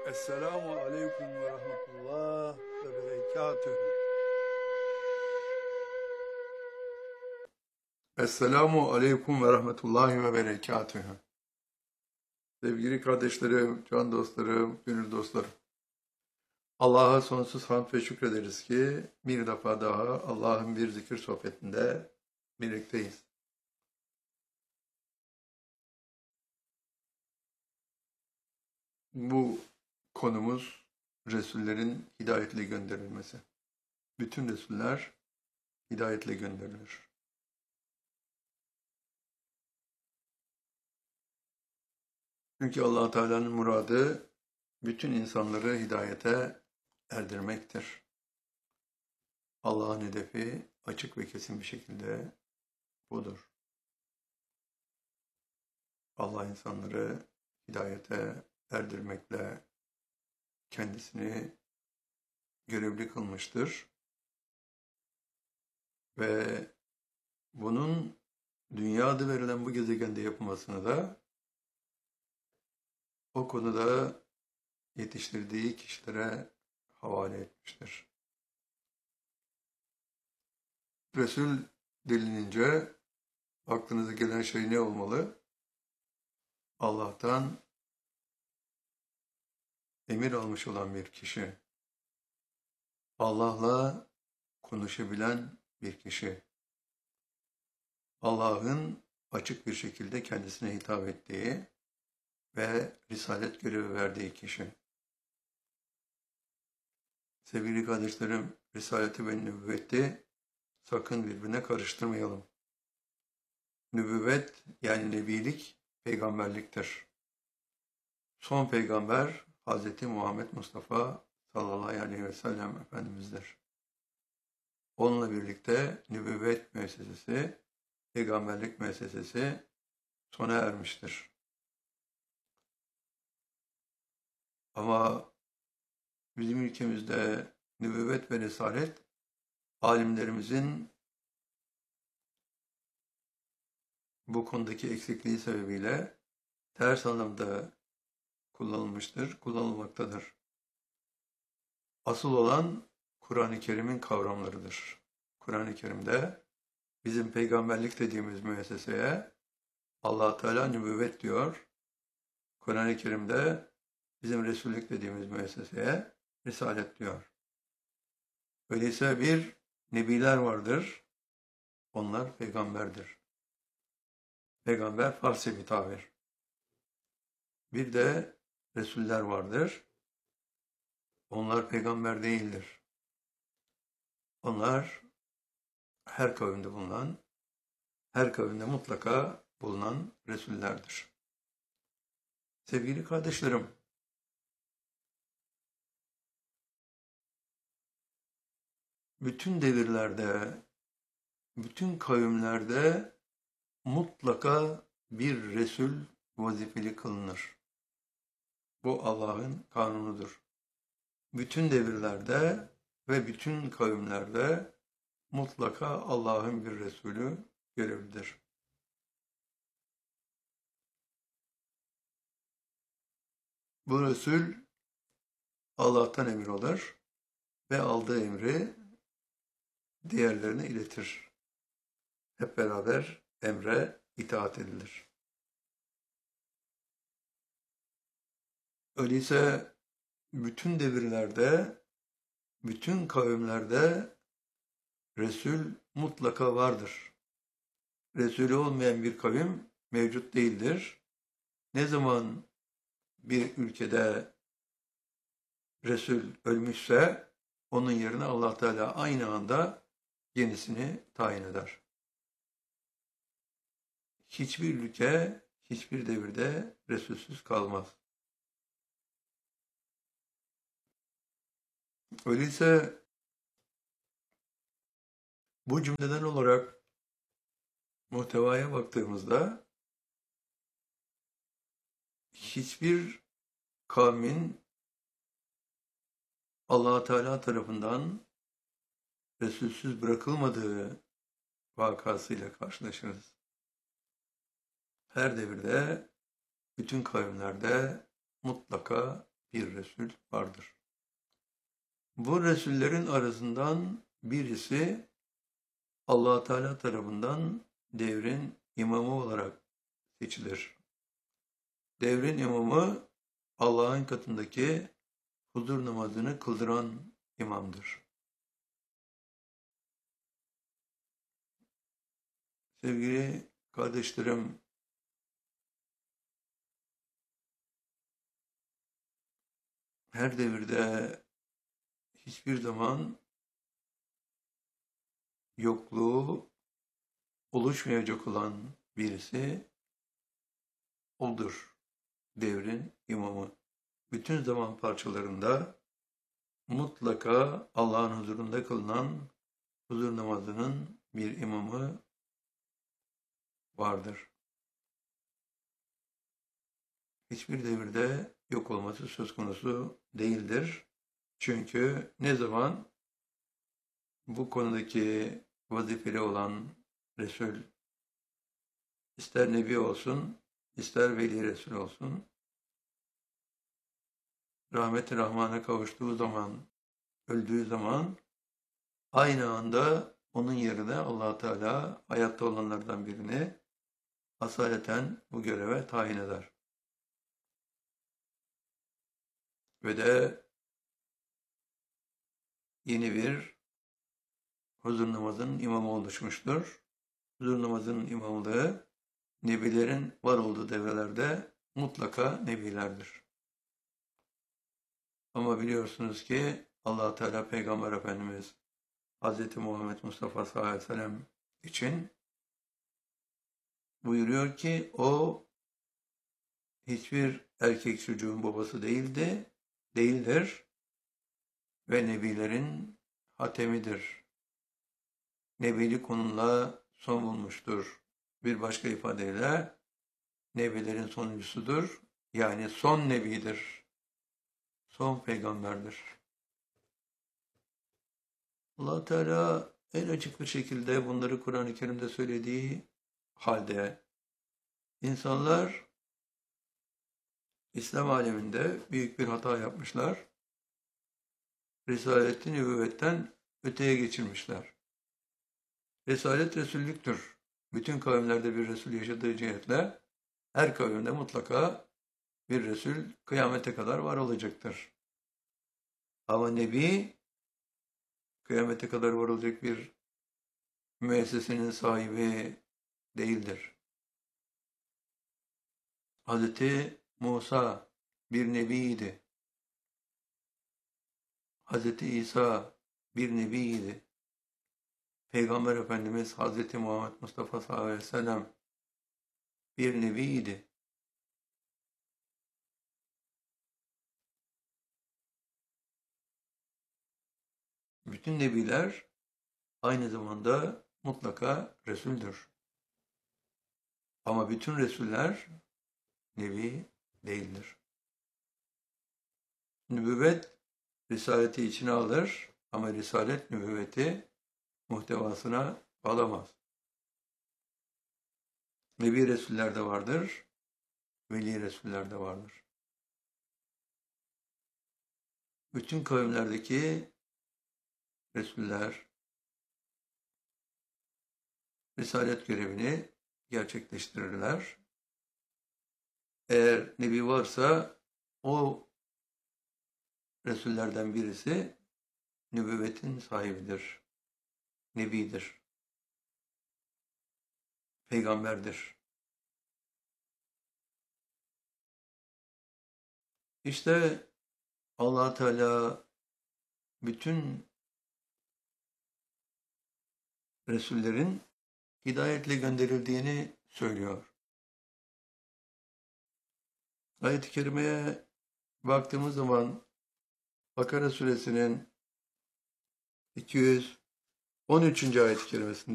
Esselamu aleyküm ve rahmetullah ve berekatühü. Esselamu aleyküm ve rahmetullahi ve berekatühü. Sevgili kardeşlerim, can dostlarım, gönül dostlarım. Allah'a sonsuz hamd ve şükrederiz ki bir defa daha Allah'ın bir zikir sohbetinde birlikteyiz. Bu konumuz Resullerin hidayetle gönderilmesi. Bütün Resuller hidayetle gönderilir. Çünkü Allah Teala'nın muradı bütün insanları hidayete erdirmektir. Allah'ın hedefi açık ve kesin bir şekilde budur. Allah insanları hidayete erdirmekle kendisini görevli kılmıştır. Ve bunun dünya adı verilen bu gezegende yapılmasını da o konuda yetiştirdiği kişilere havale etmiştir. Resul denilince aklınıza gelen şey ne olmalı? Allah'tan emir almış olan bir kişi. Allah'la konuşabilen bir kişi. Allah'ın açık bir şekilde kendisine hitap ettiği ve risalet görevi verdiği kişi. Sevgili kardeşlerim, risaleti ve nübüvveti sakın birbirine karıştırmayalım. Nübüvvet yani nebilik peygamberliktir. Son peygamber Hz. Muhammed Mustafa sallallahu aleyhi ve sellem Efendimiz'dir. Onunla birlikte nübüvvet müessesesi, peygamberlik müessesesi sona ermiştir. Ama bizim ülkemizde nübüvvet ve risalet alimlerimizin bu konudaki eksikliği sebebiyle ters anlamda kullanılmıştır, kullanılmaktadır. Asıl olan Kur'an-ı Kerim'in kavramlarıdır. Kur'an-ı Kerim'de bizim peygamberlik dediğimiz müesseseye Allah Teala nübüvvet diyor. Kur'an-ı Kerim'de bizim Resullük dediğimiz müesseseye risalet diyor. Öyleyse bir nebiler vardır. Onlar peygamberdir. Peygamber Farsça bir tabir. Bir de Resuller vardır. Onlar peygamber değildir. Onlar her kavimde bulunan, her kavimde mutlaka bulunan Resullerdir. Sevgili kardeşlerim, bütün devirlerde, bütün kavimlerde mutlaka bir Resul vazifeli kılınır. Bu Allah'ın kanunudur. Bütün devirlerde ve bütün kavimlerde mutlaka Allah'ın bir Resulü görevlidir. Bu Resul Allah'tan emir alır ve aldığı emri diğerlerine iletir. Hep beraber emre itaat edilir. Öyleyse bütün devirlerde, bütün kavimlerde Resul mutlaka vardır. Resulü olmayan bir kavim mevcut değildir. Ne zaman bir ülkede Resul ölmüşse onun yerine Allah Teala aynı anda yenisini tayin eder. Hiçbir ülke, hiçbir devirde Resulsüz kalmaz. Öyleyse bu cümleden olarak muhtevaya baktığımızda hiçbir kavmin Allah Teala tarafından Resulsüz bırakılmadığı vakasıyla karşılaşırız. Her devirde, bütün kavimlerde mutlaka bir Resul vardır. Bu Resullerin arasından birisi Allah Teala tarafından devrin imamı olarak seçilir. Devrin imamı Allah'ın katındaki huzur namazını kıldıran imamdır. Sevgili kardeşlerim, her devirde hiçbir zaman yokluğu oluşmayacak olan birisi odur, devrin imamı. Bütün zaman parçalarında mutlaka Allah'ın huzurunda kılınan huzur namazının bir imamı vardır. Hiçbir devirde yok olması söz konusu değildir. Çünkü ne zaman bu konudaki vazifeli olan Resul, ister Nebi olsun, ister Veli Resul olsun, rahmet-i Rahman'a kavuştuğu zaman, öldüğü zaman aynı anda onun yerine Allah Teala hayatta olanlardan birini asaleten bu göreve tayin eder. Ve de yeni bir huzur namazının imamı oluşmuştur. Huzur namazının imamlığı nebilerin var olduğu devrelerde mutlaka nebilerdir. Ama biliyorsunuz ki Allah Teala Peygamber Efendimiz Hz. Muhammed Mustafa sallallahu aleyhi ve sellem için buyuruyor ki o hiçbir erkek çocuğun babası değildir ve nebilerin hatemidir. Nebilik onunla son bulmuştur. Bir başka ifadeyle nebilerin sonuncusudur. Yani son nebidir. Son peygamberdir. Allah Teala en açık bir şekilde bunları Kur'an-ı Kerim'de söylediği halde insanlar İslam aleminde büyük bir hata yapmışlar. Risaleti nübüvvetten öteye geçirmişler. Risalet Resullüktür. Bütün kavimlerde bir Resul yaşadığı cihetle her kavimde mutlaka bir Resul kıyamete kadar var olacaktır. Ama Nebi kıyamete kadar var olacak bir müessesenin sahibi değildir. Hz. Musa bir nebiydi. Hz. İsa bir nebiydi. Peygamber Efendimiz Hz. Muhammed Mustafa sallallahu aleyhi ve sellem bir nebiydi. Bütün nebiler aynı zamanda mutlaka Resul'dür. Ama bütün Resuller nebi değildir. Nübüvvet risaleti içine alır ama risalet nübüvveti muhtevasına alamaz. Nebi Resuller de vardır, Veli Resuller de vardır. Bütün kavimlerdeki Resuller risalet görevini gerçekleştirirler. Eğer Nebi varsa o Resullerden birisi nübüvvetin sahibidir, Nebidir, Peygamberdir. İşte Allah Teala bütün Resullerin hidayetle gönderildiğini söylüyor. Ayet-i Kerime'ye baktığımız zaman Bakara suresinin 213. ayet-i kerimesinde